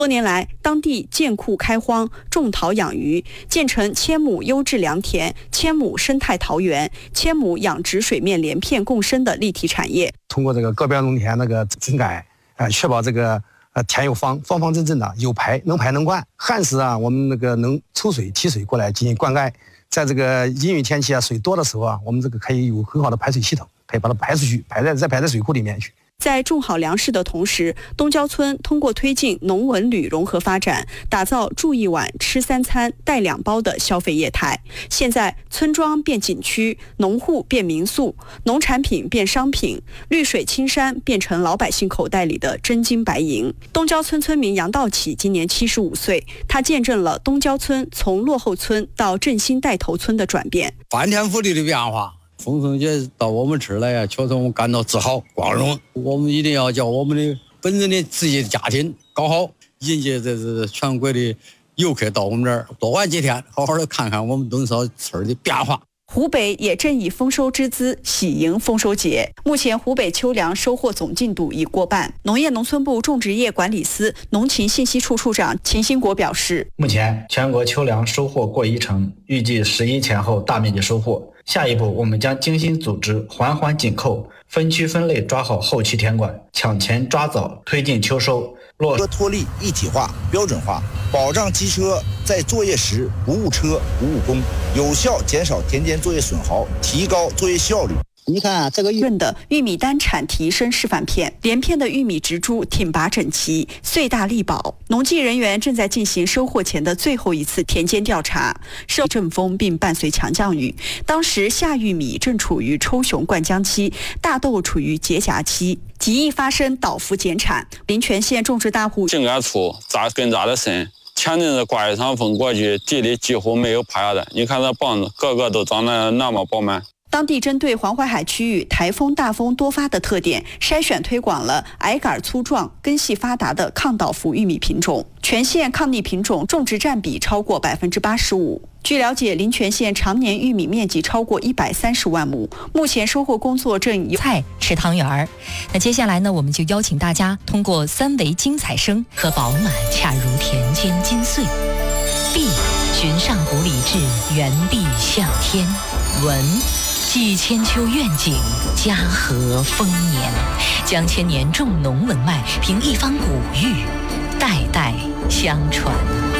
多年来，当地建库开荒，种桃养鱼，建成千亩优质良田、千亩生态桃园、千亩养殖水面连片共生的立体产业。 通过这个个别农田整改，确保这个田有方方正正的，有排能灌。旱时我们能抽水提水过来进行灌溉。在这个阴雨天气水多的时候我们可以有很好的排水系统，可以把它排出去，排在水库里面去。 在种好粮食的同时，东郊村通过推进农文旅融合发展，打造住一晚吃3餐带2包的消费业态。现在，村庄变景区，农户变民宿，农产品变商品，绿水青山变成老百姓口袋里的真金白银。东郊村村民杨道启今年75岁，他见证了东郊村从落后村到振兴带头村的转变， 翻天覆地的变化。丰收节到我们这儿来确实我们感到自豪光荣。我们一定要叫我们的本人的自己的家庭搞好，迎接这全国的游客到我们这儿多玩几天，好好的看看我们东烧村的变化。 湖北也正以丰收之姿喜迎丰收节。目前湖北秋粮收获总进度已过半。农业农村部种植业管理司农情信息处处长秦兴国表示， 目前全国秋粮收获过10%，预计11前后大面积收获。下一步我们将精心组织，环环紧扣，分区分类抓好后期田管，抢前抓早推进秋收， 落实脱粒一体化、标准化，保障机车在作业时不误车、不误工，有效减少田间作业损耗，提高作业效率。 你看这个润的玉米单产提升示范片，连片的玉米植株挺拔整齐，穗大力薄。农技人员正在进行收获前的最后一次田间调查，受阵风并伴随强降雨，当时夏玉米正处于抽熊灌浆期，大豆处于结荚期，极易发生倒伏减产。临泉县种植大户茎秆粗，根扎得深。前阵子刮一场风过去，地里几乎没有趴下的。你看那棒子，个个都长得那么饱满。 当地针对黄淮海区域台风大风多发的特点，筛选推广了矮杆粗壮、根系发达的抗倒伏玉米品种，全县抗逆品种种植占比超过85%。据了解，临泉县常年玉米面积超过130万亩，目前收获工作正有菜吃汤圆儿。那接下来呢，我们就邀请大家通过3维精彩声和饱满恰如田间金穗。碧，寻上古礼制，原碧向天。文，寄千秋愿景，家和丰年，将千年重农文脉凭一方古玉，代代相传。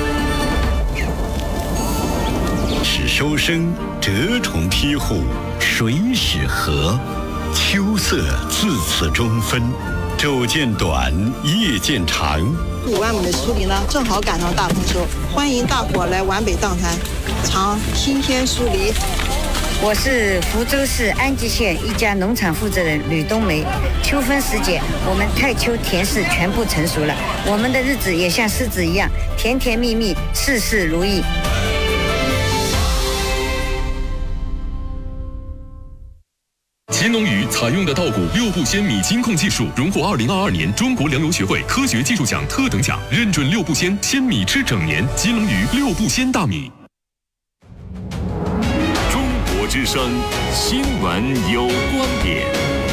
始收生，蛰虫披户，水始禾，秋色自此中分，昼渐短，夜渐长。 5万亩的苏梨呢，正好赶上大丰收，欢迎大伙来皖北荡滩，尝新鲜苏梨。 我是福州市安吉县一家农场负责人吕冬梅。秋分时节，我们太丘田氏全部成熟了，我们的日子也像狮子一样甜甜蜜蜜，事事如意。 秦农语采用的稻谷6步鲜米金控技术，荣获2022年中国粮油学会科学技术奖特等奖，认准6步鲜，鲜米吃整年。秦农语6步鲜大米。 中国之声新闻有观点，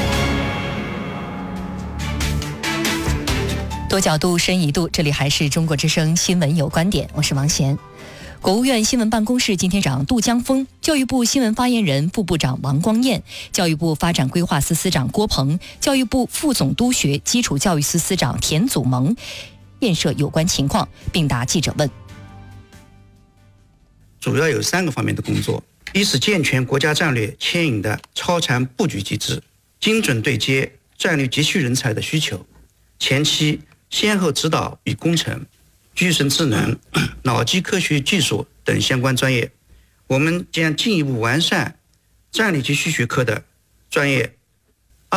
多角度深一度，这里还是中国之声新闻有观点，我是王贤。国务院新闻办公室今天长杜江峰，教育部新闻发言人副部长王光彦，教育部发展规划司司长郭鹏，教育部副总督学基础教育司司长田祖萌验涉有关情况，并答记者问。 主要有3个方面的工作：一是健全国家战略牵引的超前布局机制，精准对接战略急需人才的需求，前期先后指导与工程、具身智能、脑机科学技术等相关专业。我们将进一步完善战略急需学科的专业